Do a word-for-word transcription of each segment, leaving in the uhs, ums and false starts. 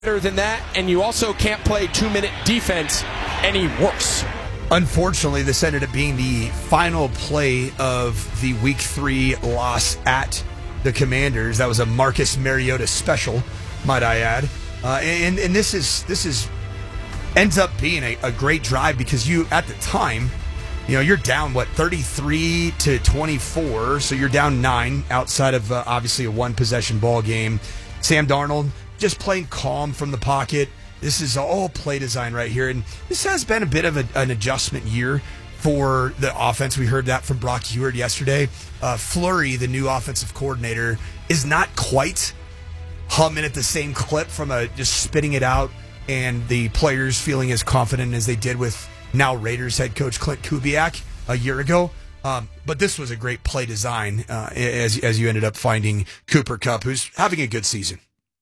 better than that, and you also can't play two-minute defense any worse. Unfortunately, this ended up being the final play of the Week three loss at the Commanders. That was a Marcus Mariota special, might I add. Uh, and and this is this is ends up being a, a great drive because you, at the time, you know, you're down, what, thirty-three to twenty-four, so you're down nine outside of, uh, obviously, a one-possession ball game. Sam Darnold just playing calm from the pocket. This is all play design right here, and this has been a bit of a, an adjustment year for the offense. We heard that from Brock Huard yesterday. Uh, Fleury, the new offensive coordinator, is not quite humming at the same clip from a just spitting it out and the players feeling as confident as they did with now Raiders head coach Clint Kubiak a year ago. Um, but this was a great play design uh, as, as you ended up finding Cooper Kupp, who's having a good season.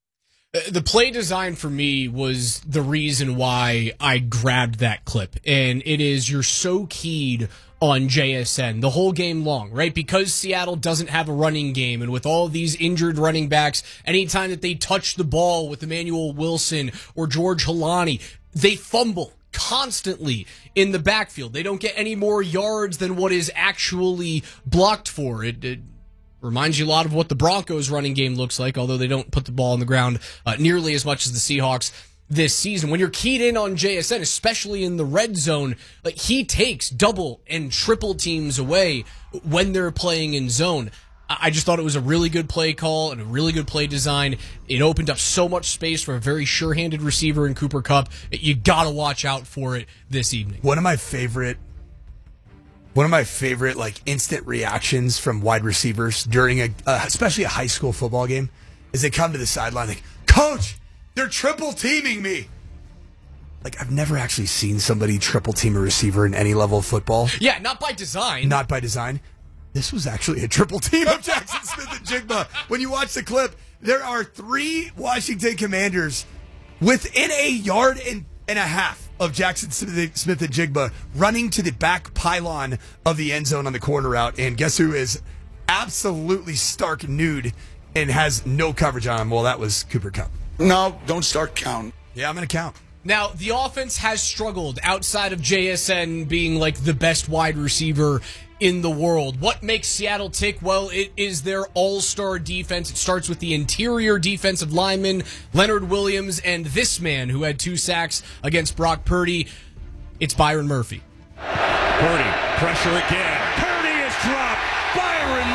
The play design for me was the reason why I grabbed that clip. And it is, you're so keyed on J S N the whole game long, right? Because Seattle doesn't have a running game, and with all of these injured running backs, anytime that they touch the ball with Emmanuel Wilson or George Holani, they fumble constantly in the backfield. They don't get any more yards than what is actually blocked for. It, it reminds you a lot of what the Broncos running game looks like, although they don't put the ball on the ground uh, nearly as much as the Seahawks this season. When you're keyed in on J S N, especially in the red zone, like, he takes double and triple teams away when they're playing in zone. I just thought it was a really good play call and a really good play design. It opened up so much space for a very sure-handed receiver in Cooper Kupp. You got to watch out for it this evening. One of my favorite One of my favorite, like, instant reactions from wide receivers during a, uh, especially a high school football game, is they come to the sideline like, "Coach, they're triple teaming me." Like, I've never actually seen somebody triple team a receiver in any level of football. Yeah, not by design. Not by design. This was actually a triple team of Jackson Smith-Njigba. When you watch the clip, there are three Washington Commanders within a yard and, and a half of Jackson Smith-Njigba running to the back pylon of the end zone on the corner route. And guess who is absolutely stark nude and has no coverage on him? Well, that was Cooper Kupp. No, don't start counting. Yeah, I'm going to count. Now, the offense has struggled outside of J S N being like the best wide receiver in the world. What makes Seattle tick? Well, it is their all-star defense. It starts with the interior defensive lineman, Leonard Williams, and this man who had two sacks against Brock Purdy. It's Byron Murphy. Purdy, pressure again. Purdy is dropped. Byron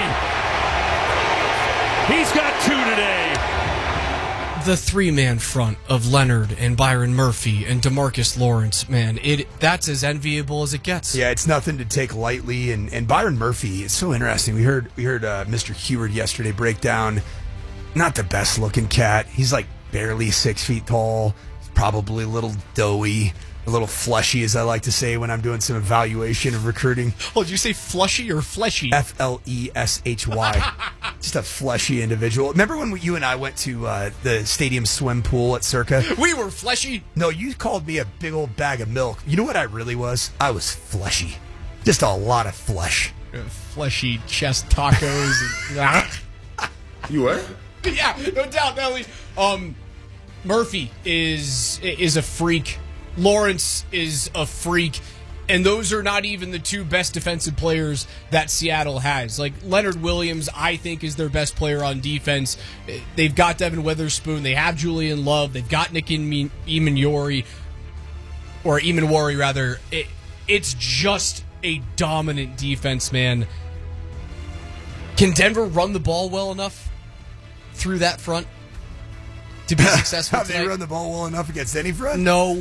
Murphy. He's got two today. The three-man front of Leonard and Byron Murphy and DeMarcus Lawrence, man, it that's as enviable as it gets. Yeah, it's nothing to take lightly. And, and Byron Murphy, it's so interesting. We heard we heard uh, Mister Huard yesterday break down, not the best-looking cat. He's like barely six feet tall. He's probably a little doughy, a little fleshy, as I like to say when I'm doing some evaluation of recruiting. Oh, did you say fleshy or fleshy? F L E S H Y. Just a fleshy individual. Remember when we, you and I went to uh, the stadium swim pool at Circa? We were fleshy. No, you called me a big old bag of milk. You know what I really was? I was fleshy. Just a lot of flesh. Uh, fleshy chest tacos. and, You were? Yeah, no doubt. No, um, Murphy is is a freak. Lawrence is a freak. And those are not even the two best defensive players that Seattle has. Like, Leonard Williams, I think, is their best player on defense. They've got Devin Witherspoon. They have Julian Love. They've got Nick Emmanwori, or Emmanwori, rather. It, it's just a dominant defense, man. Can Denver run the ball well enough through that front to be successful Have tonight? they run the ball well enough against any front? No.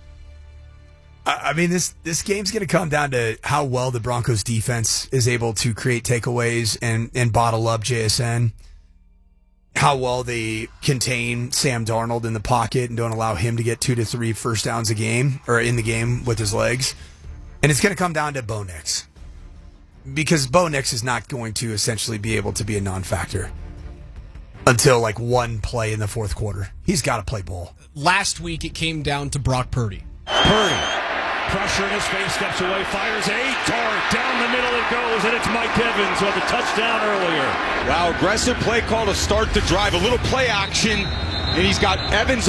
I mean, this this game's going to come down to how well the Broncos defense is able to create takeaways and, and bottle up J S N. How well they contain Sam Darnold in the pocket and don't allow him to get two to three first downs a game or in the game with his legs. And it's going to come down to Bo Nix. Because Bo Nix is not going to essentially be able to be a non-factor until like one play in the fourth quarter. He's got to play ball. Last week, it came down to Brock Purdy. Purdy. Pressure in his face, steps away, fires a dart. Down the middle it goes, and it's Mike Evans who had the touchdown earlier. Wow, aggressive play call to start the drive. A little play action and he's got Evans